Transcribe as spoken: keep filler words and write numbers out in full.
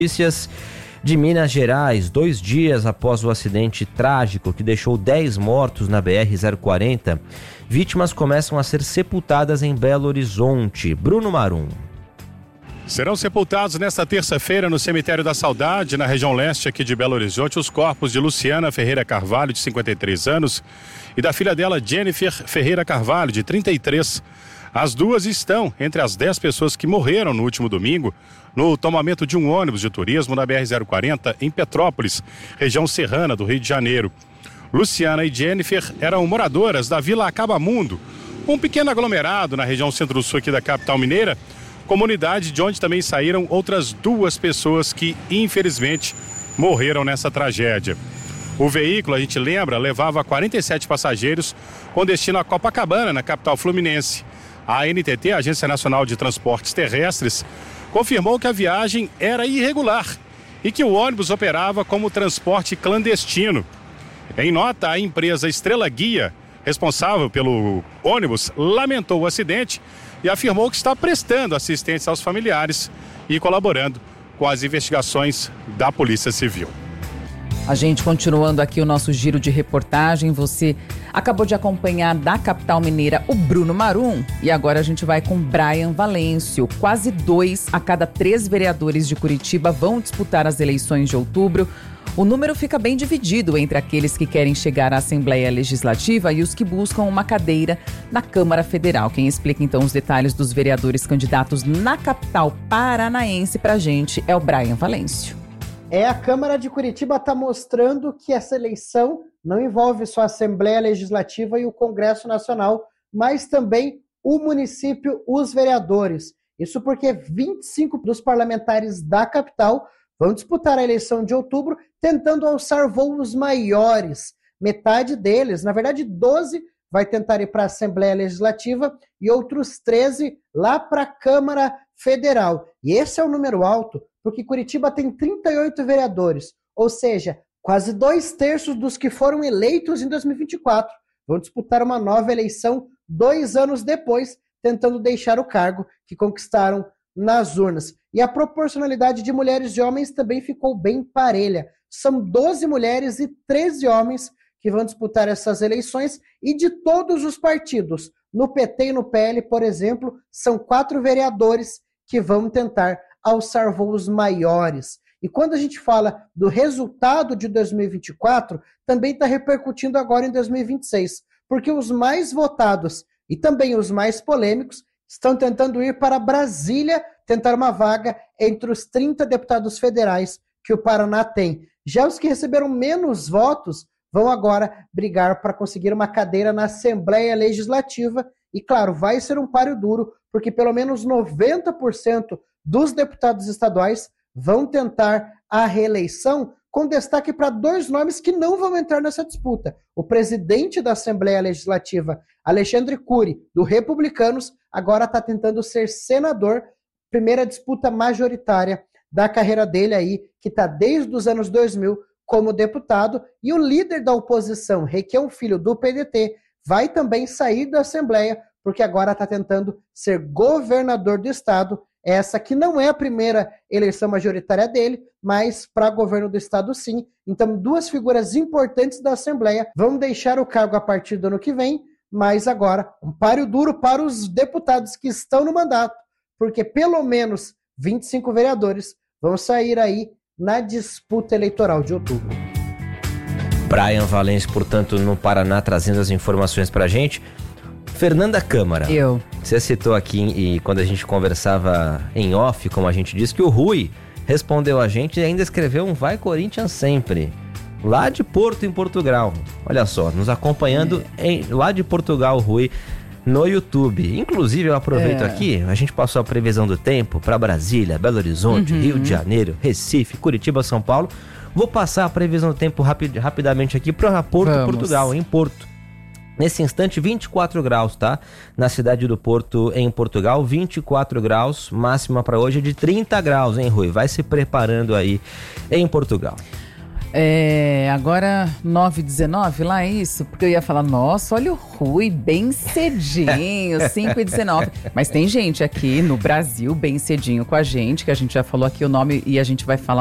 Notícias de Minas Gerais, dois dias após o acidente trágico que deixou dez mortos na B R zero quarenta, vítimas começam a ser sepultadas em Belo Horizonte. Bruno Marum. Serão sepultados nesta terça-feira no Cemitério da Saudade, na região leste aqui de Belo Horizonte, os corpos de Luciana Ferreira Carvalho, de cinquenta e três anos, e da filha dela, Jennifer Ferreira Carvalho, de trinta e três. As duas estão entre as dez pessoas que morreram no último domingo no tombamento de um ônibus de turismo na B R zero quarenta em Petrópolis, região serrana do Rio de Janeiro. Luciana e Jennifer eram moradoras da Vila Acabamundo, um pequeno aglomerado na região centro-sul aqui da capital mineira, comunidade de onde também saíram outras duas pessoas que, infelizmente, morreram nessa tragédia. O veículo, a gente lembra, levava quarenta e sete passageiros com destino a Copacabana, na capital fluminense. A A N T T, a Agência Nacional de Transportes Terrestres, confirmou que a viagem era irregular e que o ônibus operava como transporte clandestino. Em nota, a empresa Estrela Guia, responsável pelo ônibus, lamentou o acidente e afirmou que está prestando assistência aos familiares e colaborando com as investigações da Polícia Civil. A gente continuando aqui o nosso giro de reportagem, você acabou de acompanhar da capital mineira o Bruno Marum e agora a gente vai com Brian Valêncio. Quase dois a cada três vereadores de Curitiba vão disputar as eleições de outubro. O número fica bem dividido entre aqueles que querem chegar à Assembleia Legislativa e os que buscam uma cadeira na Câmara Federal. Quem explica então os detalhes dos vereadores candidatos na capital paranaense pra gente é o Brian Valêncio. É, a Câmara de Curitiba está mostrando que essa eleição não envolve só a Assembleia Legislativa e o Congresso Nacional, mas também o município, os vereadores. Isso porque vinte e cinco dos parlamentares da capital vão disputar a eleição de outubro, tentando alçar voos maiores. Metade deles, na verdade doze, vai tentar ir para a Assembleia Legislativa e outros treze lá para a Câmara Federal. E esse é o número alto, porque Curitiba tem trinta e oito vereadores, ou seja, quase dois terços dos que foram eleitos em dois mil e vinte e quatro vão disputar uma nova eleição dois anos depois, tentando deixar o cargo que conquistaram nas urnas. E a proporcionalidade de mulheres e homens também ficou bem parelha. São doze mulheres e treze homens que vão disputar essas eleições e de todos os partidos. No P T e no P L, por exemplo, são quatro vereadores que vão tentar alçar voos maiores. E quando a gente fala do resultado de dois mil e vinte e quatro, também está repercutindo agora em dois mil e vinte e seis, porque os mais votados e também os mais polêmicos estão tentando ir para Brasília, tentar uma vaga entre os trinta deputados federais que o Paraná tem. Já os que receberam menos votos vão agora brigar para conseguir uma cadeira na Assembleia Legislativa. E, claro, vai ser um páreo duro, porque pelo menos noventa por cento dos deputados estaduais vão tentar a reeleição, com destaque para dois nomes que não vão entrar nessa disputa. O presidente da Assembleia Legislativa, Alexandre Cury, do Republicanos, agora está tentando ser senador, primeira disputa majoritária da carreira dele aí, que está desde os anos dois mil como deputado, e o líder da oposição, Requião Filho, do P D T, vai também sair da Assembleia, porque agora está tentando ser governador do estado. Essa que não é a primeira eleição majoritária dele, mas para governo do estado sim. Então, duas figuras importantes da Assembleia vão deixar o cargo a partir do ano que vem, mas agora um páreo duro para os deputados que estão no mandato, porque pelo menos vinte e cinco vereadores vão sair aí na disputa eleitoral de outubro. Brian Valêncio, portanto, no Paraná, trazendo as informações para a gente. Fernanda Câmara. Eu. Você citou aqui, e quando a gente conversava em off, como a gente disse, que o Rui respondeu a gente e ainda escreveu um Vai Corinthians sempre. Lá de Porto, em Portugal. Olha só, nos acompanhando é. em, lá de Portugal, Rui, no YouTube. Inclusive, eu aproveito é. aqui, a gente passou a previsão do tempo para Brasília, Belo Horizonte, uhum. Rio de Janeiro, Recife, Curitiba, São Paulo. Vou passar a previsão do tempo rapid, rapidamente aqui para Porto, Vamos. Portugal, em Porto. Nesse instante, vinte e quatro graus, tá? Na cidade do Porto, em Portugal, vinte e quatro graus. Máxima para hoje é de trinta graus, hein, Rui? Vai se preparando aí em Portugal. É, agora nove e dezenove, lá é isso? Porque eu ia falar, nossa, olha o Rui, bem cedinho, cinco e dezenove. Mas tem gente aqui no Brasil bem cedinho com a gente, que a gente já falou aqui o nome e a gente vai falar